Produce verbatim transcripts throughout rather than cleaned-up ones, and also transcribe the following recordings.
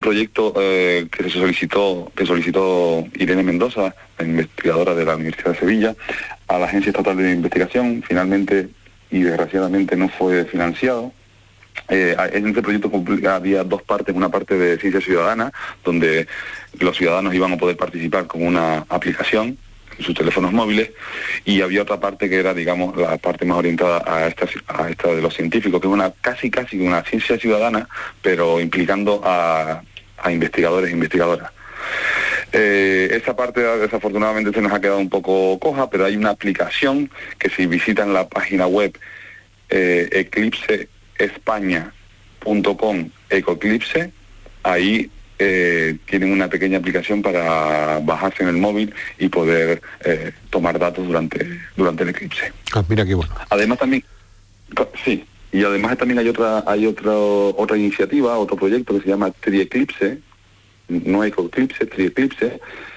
proyecto eh, que se solicitó, que solicitó Irene Mendoza, la investigadora de la Universidad de Sevilla, a la Agencia Estatal de Investigación. Finalmente y desgraciadamente no fue financiado. Eh, en este proyecto había dos partes, una parte de ciencia ciudadana, donde los ciudadanos iban a poder participar con una aplicación en sus teléfonos móviles, y había otra parte que era, digamos, la parte más orientada a esta, a esta de los científicos, que es una casi casi una ciencia ciudadana, pero implicando a, a investigadores e investigadoras. Eh, esa parte desafortunadamente se nos ha quedado un poco coja, pero hay una aplicación que, si visitan la página web eh, eclipse españa punto com, Ecoclipse, ahí eh, tienen una pequeña aplicación para bajarse en el móvil y poder eh, tomar datos durante durante el eclipse. Ah, mira qué bueno. Además también, sí, y además también hay otra hay otra otra iniciativa, otro proyecto que se llama Trieclipse, no Ecoclipse, Trieclipse,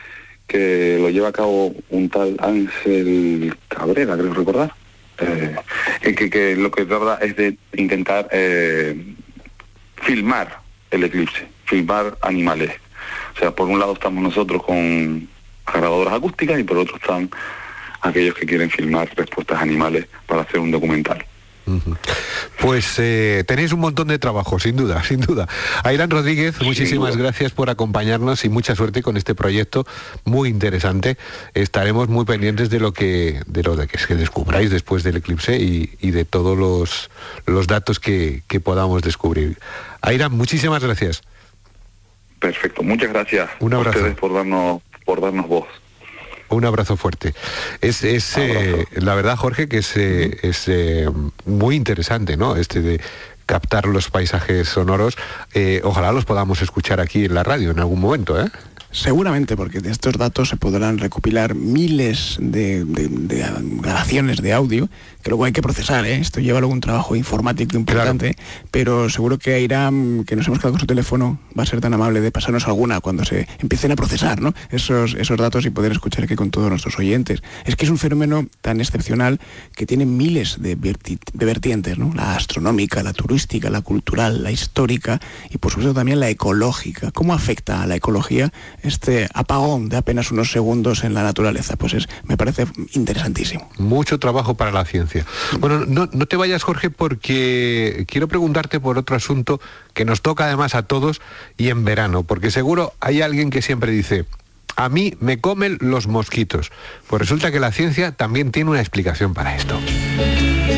que lo lleva a cabo un tal Ángel Cabrera, creo recordar. Eh, que, que lo que trata es de intentar eh, filmar el eclipse, filmar animales. O sea, por un lado estamos nosotros con grabadoras acústicas y por otro están aquellos que quieren filmar respuestas animales para hacer un documental. Uh-huh. Pues eh, tenéis un montón de trabajo, sin duda, sin duda. Airán Rodríguez, muchísimas gracias por acompañarnos y mucha suerte con este proyecto muy interesante. Estaremos muy pendientes de lo que de lo de que, que descubráis después del eclipse y, y de todos los, los datos que, que podamos descubrir. Airán, muchísimas gracias. Perfecto, muchas gracias Un abrazo. a ustedes por darnos, por darnos voz. Un abrazo fuerte. Es, es eh, la verdad, Jorge, que es, eh, es eh, muy interesante, ¿no? Este de captar los paisajes sonoros. Eh, ojalá los podamos escuchar aquí en la radio en algún momento, ¿eh? Seguramente, porque de estos datos se podrán recopilar miles de, de, de grabaciones de audio, que luego hay que procesar, ¿eh? Esto lleva luego un trabajo informático importante, claro. Pero seguro que Airán, que nos hemos quedado con su teléfono, va a ser tan amable de pasarnos alguna cuando se empiecen a procesar, ¿no? esos, esos datos y poder escuchar aquí con todos nuestros oyentes. Es que es un fenómeno tan excepcional que tiene miles de, verti de vertientes, ¿no? La astronómica, la turística, la cultural, la histórica y por supuesto también la ecológica. ¿Cómo afecta a la ecología este apagón de apenas unos segundos en la naturaleza? Pues es, me parece interesantísimo. Mucho trabajo para la ciencia. Bueno, no, no te vayas, Jorge, porque quiero preguntarte por otro asunto que nos toca además a todos y en verano, porque seguro hay alguien que siempre dice: a mí me comen los mosquitos. Pues resulta que la ciencia también tiene una explicación para esto.